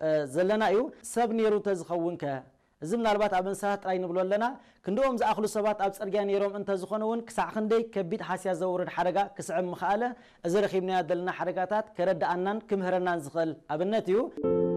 ዘለና እዩ ሰብ ነይሩ ተዝኸውን እዚ ምናልባት ኣብ እንስሳት ጥራይ ንብሎ ኣለና ክንደኦም ዝኣኽሉ ሰባት ኣብ ፅርግያ ነይሮም እንተ ዝኾነ እውን ክሳዕ ክንደይ ከቢድ ሓስያ ዘውርድ ሓደጋ ክስዕብ ምኽኣለ እዚ ረኺብናዮ ዘለና ሓደጋታት ከረዳእናን ክምህረናን ዝኽእል ኣብነት እዩ